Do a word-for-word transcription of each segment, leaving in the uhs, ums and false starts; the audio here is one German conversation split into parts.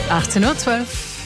achtzehn Uhr zwölf.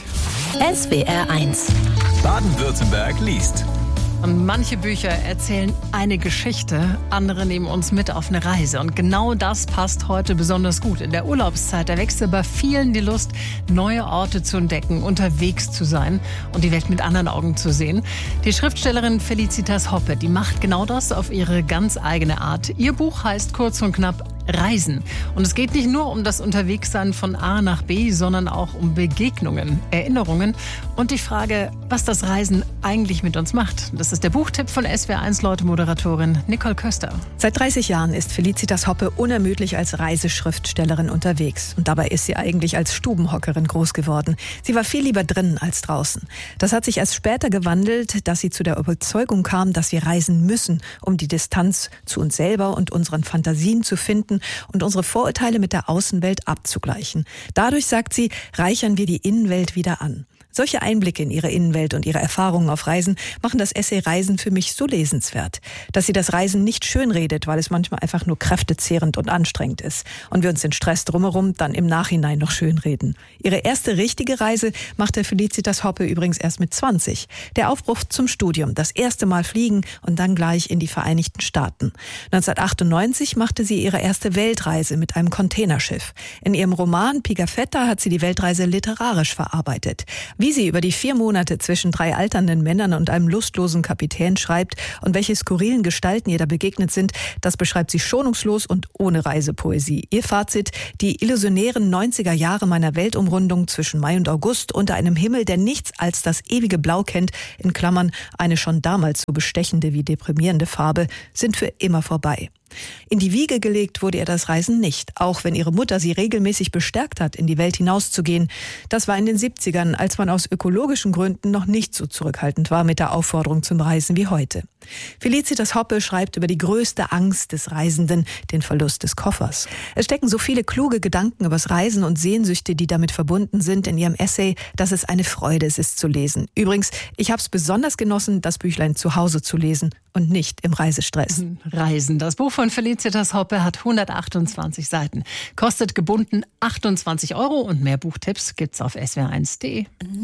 S W R eins. Baden-Württemberg liest. Und manche Bücher erzählen eine Geschichte, andere nehmen uns mit auf eine Reise. Und genau das passt heute besonders gut. In der Urlaubszeit, da wächst bei vielen die Lust, neue Orte zu entdecken, unterwegs zu sein und die Welt mit anderen Augen zu sehen. Die Schriftstellerin Felicitas Hoppe, die macht genau das auf ihre ganz eigene Art. Ihr Buch heißt kurz und knapp Reisen. Und es geht nicht nur um das Unterwegssein von A nach B, sondern auch um Begegnungen, Erinnerungen und die Frage, was das Reisen eigentlich mit uns macht. Das ist der Buchtipp von S W R eins Leute-Moderatorin Nicole Köster. Seit dreißig Jahren ist Felicitas Hoppe unermüdlich als Reiseschriftstellerin unterwegs. Und dabei ist sie eigentlich als Stubenhockerin groß geworden. Sie war viel lieber drinnen als draußen. Das hat sich erst später gewandelt, dass sie zu der Überzeugung kam, dass wir reisen müssen, um die Distanz zu uns selber und unseren Fantasien zu finden und unsere Vorurteile mit der Außenwelt abzugleichen. Dadurch, sagt sie, reichern wir die Innenwelt wieder an. Solche Einblicke in ihre Innenwelt und ihre Erfahrungen auf Reisen machen das Essay Reisen für mich so lesenswert, dass sie das Reisen nicht schönredet, weil es manchmal einfach nur kräftezehrend und anstrengend ist und wir uns den Stress drumherum dann im Nachhinein noch schönreden. Ihre erste richtige Reise machte Felicitas Hoppe übrigens erst mit zwanzig. Der Aufbruch zum Studium, das erste Mal fliegen und dann gleich in die Vereinigten Staaten. neunzehnhundertachtundneunzig machte sie ihre erste Weltreise mit einem Containerschiff. In ihrem Roman Pigafetta hat sie die Weltreise literarisch verarbeitet. Wie sie über die vier Monate zwischen drei alternden Männern und einem lustlosen Kapitän schreibt und welche skurrilen Gestalten ihr da begegnet sind, das beschreibt sie schonungslos und ohne Reisepoesie. Ihr Fazit: Die illusionären neunziger Jahre meiner Weltumrundung zwischen Mai und August unter einem Himmel, der nichts als das ewige Blau kennt, in Klammern eine schon damals so bestechende wie deprimierende Farbe, sind für immer vorbei. In die Wiege gelegt wurde ihr das Reisen nicht, auch wenn ihre Mutter sie regelmäßig bestärkt hat, in die Welt hinauszugehen. Das war in den siebzigern, als man aus ökologischen Gründen noch nicht so zurückhaltend war mit der Aufforderung zum Reisen wie heute. Felicitas Hoppe schreibt über die größte Angst des Reisenden, den Verlust des Koffers. Es stecken so viele kluge Gedanken übers Reisen und Sehnsüchte, die damit verbunden sind, in ihrem Essay, dass es eine Freude ist, es zu lesen. Übrigens, ich habe es besonders genossen, das Büchlein zu Hause zu lesen und nicht im Reisestress. Reisen. Das Buch von Felicitas Hoppe hat hundertachtundzwanzig Seiten. Kostet gebunden achtundzwanzig Euro und mehr Buchtipps gibt's auf S W R eins punkt de.